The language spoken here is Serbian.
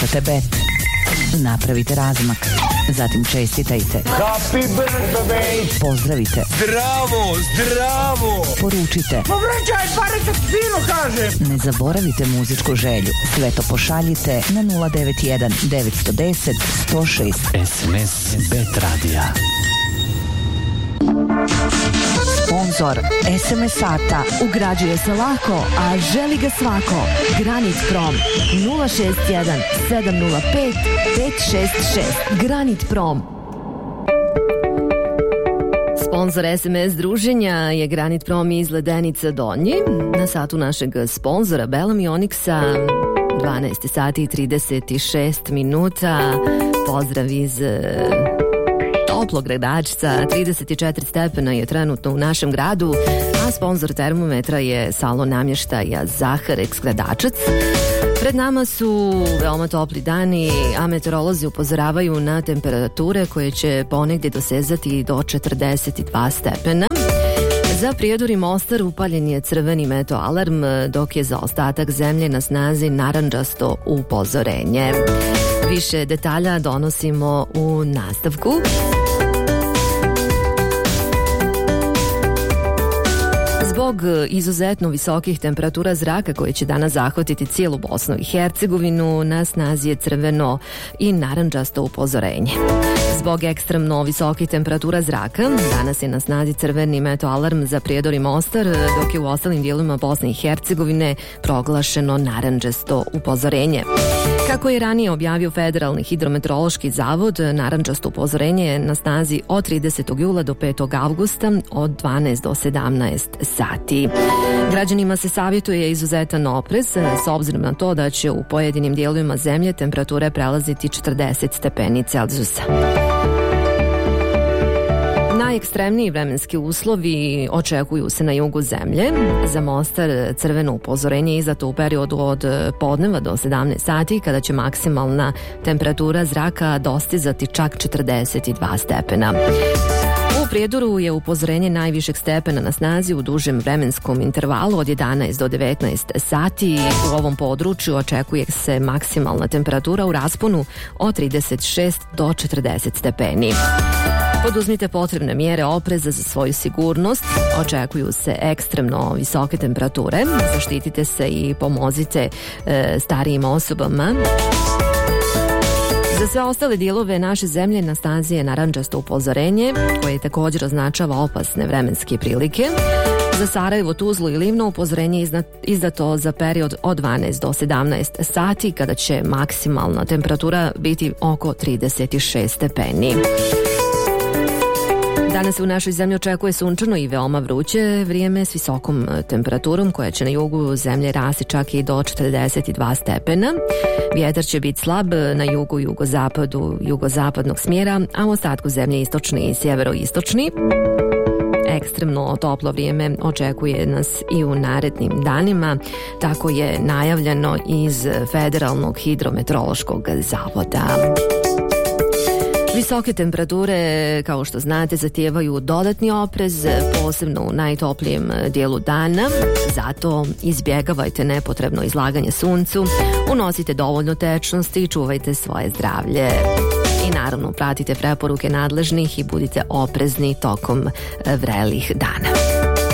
Slušate Bet. Napravite razmak. Zatim čestitajte. Happy birthday! Pozdravite. Zdravo, zdravo! Poručite. Povređaj, pare se fino kaže! Ne zaboravite muzičku želju. Sve to pošaljite na 091 910 106. SMS Bet radija. Sponzor SMS sata ugrađuje se lako, a želi ga svako. Granit Prom 061 705 566. Granit Prom. Sponzor SMS druženja je Granit Prom iz Ledenica Donji. Na satu našeg sponzora Bellamy Onyxa 12 sati i 36 minuta. Pozdrav iz toplog gradačca, 34 stepena je trenutno u našem gradu, a sponzor termometra je salon namještaja Zaharex gradačac. Pred nama su veoma topli dani, a meteorolozi upozoravaju na temperature koje će ponegdje dosezati do 42 stepena. Za Prijedor i Mostar upaljen je crveni meto alarm, dok je za ostatak zemlje na snazi narandžasto upozorenje. Više detalja donosimo u nastavku. Zbog izuzetno visokih temperatura zraka koje će danas zahvatiti cijelu Bosnu i Hercegovinu, na snazi je crveno i narandžasto upozorenje. Zbog ekstremno visokih temperatura zraka, danas je na snazi crveni meto alarm za Prijedor i Mostar, dok je u ostalim dijelovima Bosne i Hercegovine proglašeno narandžasto upozorenje. Kako je ranije objavio Federalni hidrometeorološki zavod, narandžasto upozorenje je na snazi od 30. jula do 5. avgusta od 12 do 17 sati. Građanima se savjetuje izuzetan oprez s obzirom na to da će u pojedinim dijelovima zemlje temperature prelaziti 40 stepeni Celzijusa. Najekstremniji vremenski uslovi očekuju se na jugu zemlje. Za Mostar crveno upozorenje je izdato u periodu od podneva do 17 sati, kada će maksimalna temperatura zraka dostizati čak 42 stepena. U Prijedoru je upozorenje najvišeg stepena na snazi u dužem vremenskom intervalu od 11 do 19 sati. U ovom području očekuje se maksimalna temperatura u rasponu od 36 do 40 stepeni. Poduzmite potrebne mjere opreza za svoju sigurnost. Očekuju se ekstremno visoke temperature. Zaštitite se i pomozite starijim osobama. Za sve ostale dijelove naše zemlje na snazi je narandžasto upozorenje, koje također označava opasne vremenske prilike. Za Sarajevo, Tuzlu i Livno upozorenje je izdato za period od 12 do 17 sati, kada će maksimalna temperatura biti oko 36 stepeni. Danas se u našoj zemlji očekuje sunčano i veoma vruće vrijeme s visokom temperaturom koja će na jugu zemlje rasti čak i do 42 stepena. Vjetar će biti slab na jugu, jugozapadu, jugozapadnog smjera, a u ostatku zemlje istočni i sjeveroistočni. Ekstremno toplo vrijeme očekuje nas i u narednim danima, tako je najavljeno iz Federalnog hidrometeorološkog zavoda. Visoke temperature, kao što znate, zahtijevaju dodatni oprez, posebno u najtoplijem dijelu dana. Zato izbjegavajte nepotrebno izlaganje suncu, unosite dovoljno tečnosti i čuvajte svoje zdravlje. I naravno pratite preporuke nadležnih i budite oprezni tokom vrelih dana.